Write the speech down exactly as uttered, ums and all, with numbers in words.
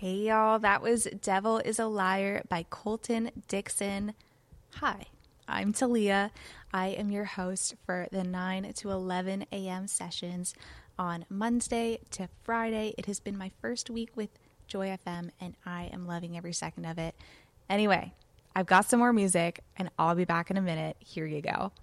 Hey y'all, that was Devil is a Liar by Colton Dixon. Hi, I'm Talia. I am your host for the nine to eleven a.m. sessions on Monday to Friday. It has been my first week with Joy F M and I am loving every second of it. Anyway, I've got some more music and I'll be back in a minute. Here you go.